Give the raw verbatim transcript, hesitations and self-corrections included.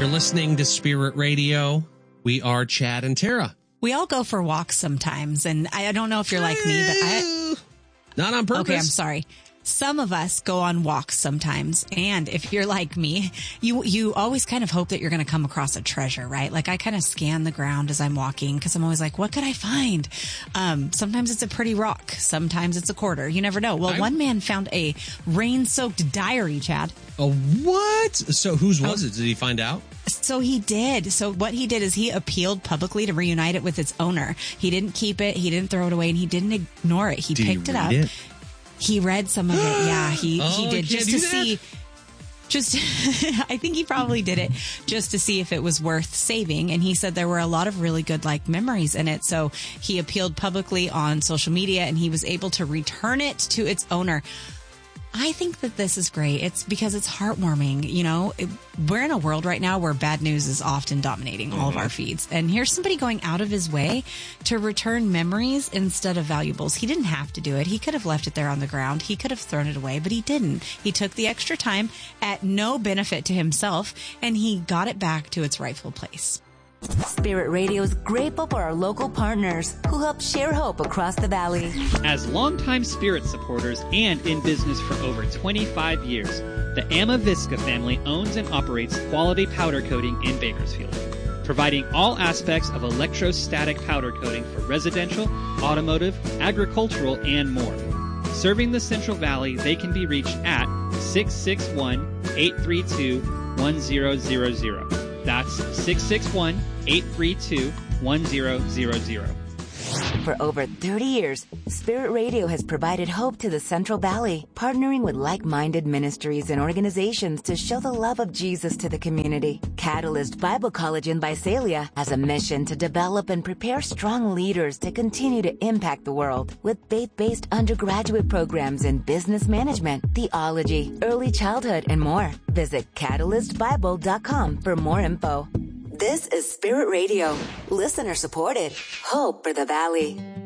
You're listening to Spirit Radio. We are Chad and Tara. We all go for walks sometimes, and I don't know if you're like me, but I... Not on purpose. Okay, I'm sorry. Some of us go on walks sometimes, and if you're like me, you you always kind of hope that you're going to come across a treasure, right? Like I kind of scan the ground as I'm walking because I'm always like, what could I find? Um, sometimes it's a pretty rock. Sometimes it's a quarter. You never know. Well, I... one man found a rain-soaked diary, Chad. Oh, what? So whose was oh. it? Did he find out? So he did. So what he did is he appealed publicly to reunite it with its owner. He didn't keep it. He didn't throw it away, and he didn't ignore it. He did picked he it up. It? He read some of it. Yeah, he, oh, he did just to see. Just, I think he probably did it just to see if it was worth saving. And he said there were a lot of really good like memories in it. So he appealed publicly on social media, and he was able to return it to its owner. I think that this is great. It's because it's heartwarming. You know, it, we're in a world right now where bad news is often dominating all mm-hmm. of our feeds. And here's somebody going out of his way to return memories instead of valuables. He didn't have to do it. He could have left it there on the ground. He could have thrown it away, but he didn't. He took the extra time at no benefit to himself, and he got it back to its rightful place. Spirit Radio is grateful for our local partners who help share hope across the valley. As longtime Spirit supporters and in business for over twenty-five years, the Amavisca family owns and operates Quality Powder Coating in Bakersfield, providing all aspects of electrostatic powder coating for residential, automotive, agricultural, and more. Serving the Central Valley, they can be reached at six six one, eight three two, one zero zero zero. That's six six one, eight three two, one zero zero zero. For over thirty years, Spirit Radio has provided hope to the Central Valley, partnering with like-minded ministries and organizations to show the love of Jesus to the community. Catalyst Bible College in Visalia has a mission to develop and prepare strong leaders to continue to impact the world with faith-based undergraduate programs in business management, theology, early childhood, and more. Visit catalyst bible dot com for more info. This is Spirit Radio, listener supported. Hope for the Valley.